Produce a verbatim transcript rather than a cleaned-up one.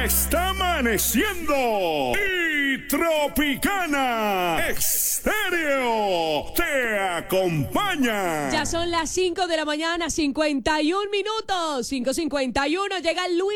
está amaneciendo y Tropicana Estéreo te acompaña. Ya son las cinco de la mañana, cincuenta y un minutos. cinco cincuenta y uno, llega Luis.